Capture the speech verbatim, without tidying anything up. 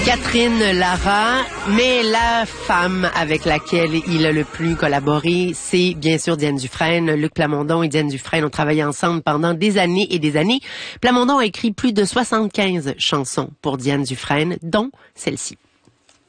Catherine Lara, mais la femme avec laquelle il a le plus collaboré, c'est bien sûr Diane Dufresne. Luc Plamondon et Diane Dufresne ont travaillé ensemble pendant des années et des années. Plamondon a écrit plus de soixante-quinze chansons pour Diane Dufresne, dont celle-ci.